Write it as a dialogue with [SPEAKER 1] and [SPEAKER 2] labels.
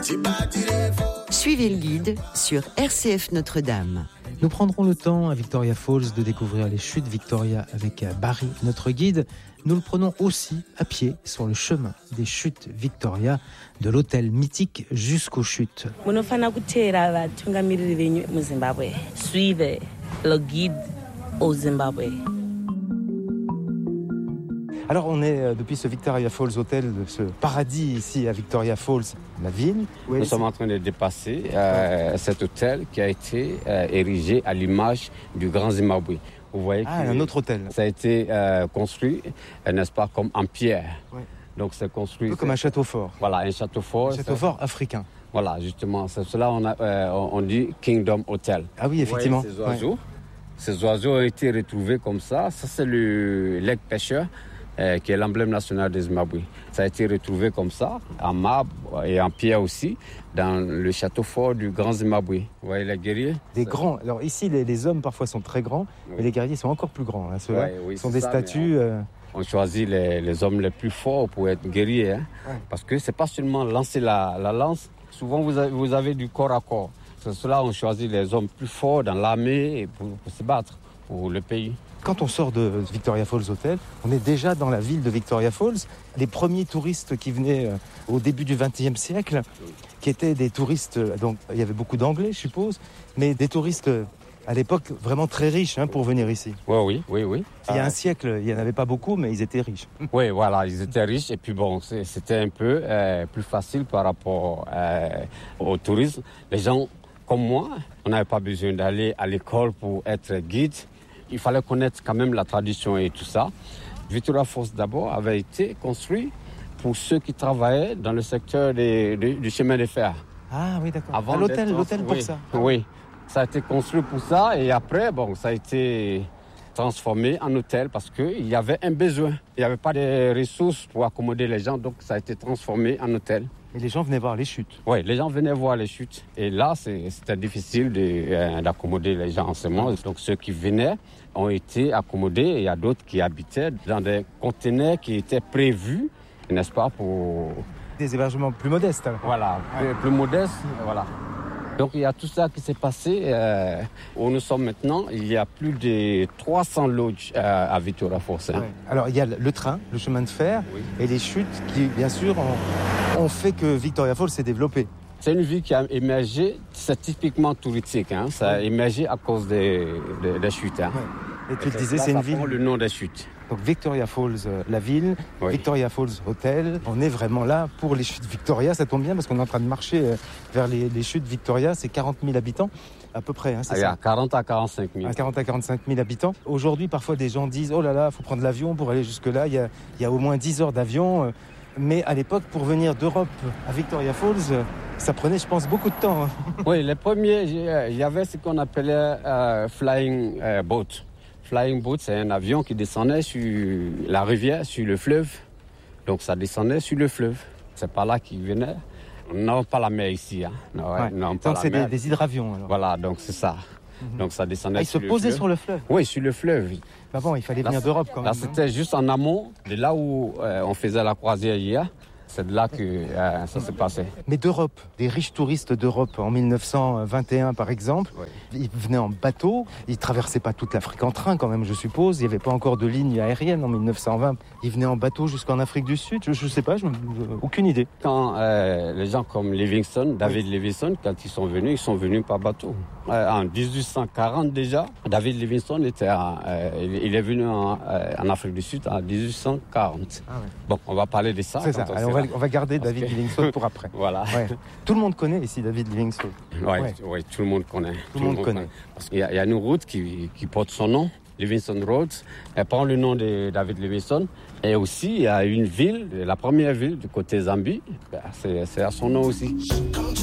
[SPEAKER 1] Suivez le guide sur RCF Notre-Dame.
[SPEAKER 2] Nous prendrons le temps à Victoria Falls de découvrir les chutes Victoria avec Barry, notre guide. Nous le prenons aussi à pied sur le chemin des chutes Victoria, de l'hôtel mythique jusqu'aux chutes.
[SPEAKER 3] Suivez le guide au Zimbabwe.
[SPEAKER 2] Alors on est depuis ce Victoria Falls Hotel, ce paradis ici à Victoria Falls, la ville.
[SPEAKER 4] Nous sommes en train de dépasser cet hôtel qui a été érigé à l'image du Grand Zimbabwe. Vous voyez
[SPEAKER 2] un autre hôtel.
[SPEAKER 4] Ça a été construit, n'est-ce pas, comme en pierre. Ouais. Donc c'est construit.
[SPEAKER 2] Un peu comme un château fort.
[SPEAKER 4] Voilà, un château fort.
[SPEAKER 2] Un château fort africain.
[SPEAKER 4] Voilà, justement, c'est cela on dit Kingdom Hotel.
[SPEAKER 2] Ah oui, effectivement.
[SPEAKER 4] Vous voyez ces oiseaux. Ces oiseaux ont été retrouvés comme ça. Ça c'est le leg pêcheur. Qui est l'emblème national de Zimbabwe. Ça a été retrouvé comme ça, en marbre et en pierre aussi, dans le château fort du Grand Zimbabwe. Vous voyez les guerriers ?
[SPEAKER 2] Des grands. Alors ici, les hommes parfois sont très grands, mais les guerriers sont encore plus grands. Hein. Ceux-là sont des statues.
[SPEAKER 4] On choisit les hommes les plus forts pour être guerriers, hein, parce que c'est pas seulement lancer la lance. Souvent, vous avez du corps à corps. C'est cela, on choisit les hommes plus forts dans l'armée pour se battre pour le pays.
[SPEAKER 2] Quand on sort de Victoria Falls Hotel, on est déjà dans la ville de Victoria Falls. Les premiers touristes qui venaient au début du XXe siècle, qui étaient des touristes, donc il y avait beaucoup d'anglais, je suppose, mais des touristes à l'époque vraiment très riches pour venir ici.
[SPEAKER 4] Oui.
[SPEAKER 2] Il y a un siècle, il n'y en avait pas beaucoup, mais ils étaient riches.
[SPEAKER 4] Oui, voilà, ils étaient riches et puis bon, c'était un peu plus facile par rapport au tourisme. Les gens comme moi, on n'avait pas besoin d'aller à l'école pour être guide. Il fallait connaître quand même la tradition et tout ça. Victoria Falls d'abord avait été construit pour ceux qui travaillaient dans le secteur du chemin de fer.
[SPEAKER 2] Ah oui, d'accord. L'hôtel pour ça.
[SPEAKER 4] Oui, ça a été construit pour ça et après, ça a été transformé en hôtel parce qu'il y avait un besoin. Il n'y avait pas de ressources pour accommoder les gens, donc ça a été transformé en hôtel.
[SPEAKER 2] Et les gens venaient voir les chutes.
[SPEAKER 4] Oui, les gens venaient voir les chutes. Et là, c'était difficile d'accommoder les gens en ce moment. Donc ceux qui venaient ont été accommodés. Et il y a d'autres qui habitaient dans des conteneurs qui étaient prévus, n'est-ce pas, pour...
[SPEAKER 2] Des hébergements plus modestes. Alors.
[SPEAKER 4] Voilà, plus modestes, voilà. Donc il y a tout ça qui s'est passé. Où nous sommes maintenant, il y a plus de 300 lodges à Victoria Falls.
[SPEAKER 2] Ouais. Alors il y a le train, le chemin de fer et les chutes qui, bien sûr, ont fait que Victoria Falls s'est développée.
[SPEAKER 4] C'est une ville qui a émergé, c'est typiquement touristique. Ça a émergé à cause des chutes. Ouais.
[SPEAKER 2] Et tu le disais, c'est une ville...
[SPEAKER 4] le nom des chutes.
[SPEAKER 2] Donc Victoria Falls, la ville, Victoria Falls Hotel. On est vraiment là pour les chutes Victoria. Ça tombe bien parce qu'on est en train de marcher vers les chutes Victoria. C'est 40 000 habitants à peu près. C'est ça.
[SPEAKER 4] 40 à 45 000.
[SPEAKER 2] 40 à 45 000 habitants. Aujourd'hui, parfois, des gens disent « Oh là là, il faut prendre l'avion pour aller jusque-là. » Il y a au moins 10 heures d'avion. Mais à l'époque, pour venir d'Europe à Victoria Falls, ça prenait, je pense, beaucoup de temps.
[SPEAKER 4] Oui, les premiers, il y avait ce qu'on appelait flying boat. Flying boat, c'est un avion qui descendait sur la rivière, sur le fleuve. Donc ça descendait sur le fleuve. C'est par là qu'ils venaient. On n'a pas la mer ici.
[SPEAKER 2] Donc c'est des hydravions. Alors.
[SPEAKER 4] Voilà, donc c'est ça. Donc ça descendait
[SPEAKER 2] sur le fleuve. Ils se posaient sur le fleuve.
[SPEAKER 4] Oui, sur le fleuve.
[SPEAKER 2] Bah bon, il fallait venir d'Europe quand même.
[SPEAKER 4] Là, c'était juste en amont, de là où on faisait la croisière hier. C'est de là que ça s'est passé.
[SPEAKER 2] Mais d'Europe, des riches touristes d'Europe en 1921 par exemple, ils venaient en bateau, ils ne traversaient pas toute l'Afrique en train quand même, je suppose. Il n'y avait pas encore de ligne aérienne en 1920. Ils venaient en bateau jusqu'en Afrique du Sud, je ne sais pas, aucune idée.
[SPEAKER 4] Quand les gens comme Livingstone, David Livingstone, quand ils sont venus par bateau. En 1840 déjà, David Livingstone il est venu en Afrique du Sud en 1840. Ah ouais. Bon, on va parler de ça.
[SPEAKER 2] C'est ça. On va garder David Livingstone pour après.
[SPEAKER 4] Voilà.
[SPEAKER 2] Ouais. Tout le monde connaît ici David Livingstone.
[SPEAKER 4] Oui, tout le monde connaît.
[SPEAKER 2] Tout le monde connaît.
[SPEAKER 4] Parce qu'il y a une route qui porte son nom, Livingstone Road. Elle prend le nom de David Livingstone. Et aussi, il y a une ville, la première ville du côté Zambie, c'est à son nom aussi.